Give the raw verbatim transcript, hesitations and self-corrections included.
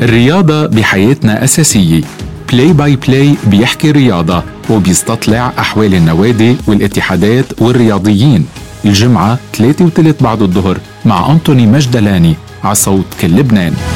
الرياضة بحياتنا أساسية. بلاي باي بلاي بيحكي رياضة وبيستطلع أحوال النوادي والاتحادات والرياضيين. الجمعة ثلاثة وثلث بعد الظهر مع أنطوني مجدلاني على صوت كل لبنان.